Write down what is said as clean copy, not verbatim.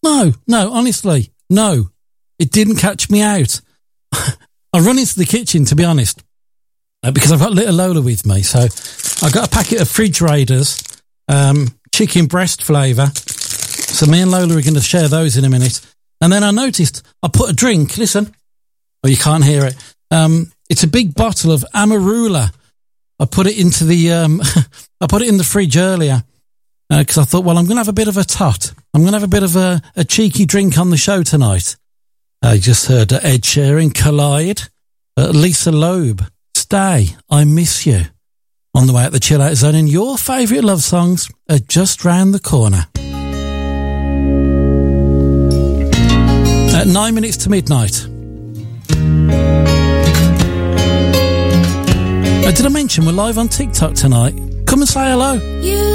No, honestly, no. It didn't catch me out. I run into the kitchen, to be honest, because I've got little Lola with me. So I got a packet of Fridge Raiders, chicken breast flavour. So me and Lola are going to share those in a minute. And then I noticed I put a drink. Listen. Oh, you can't hear it. It's a big bottle of Amarula. I put it into the, I put it in the fridge earlier because I thought, well, I'm going to have a bit of a tot. I'm going to have a bit of a cheeky drink on the show tonight. I just heard Ed Sheeran, Collide, Lisa Loeb, Stay, I Miss You, on the way at the Chill Out Zone, and your favourite love songs are just round the corner. At 9 minutes to midnight. Did I mention we're live on TikTok tonight? Come and say hello.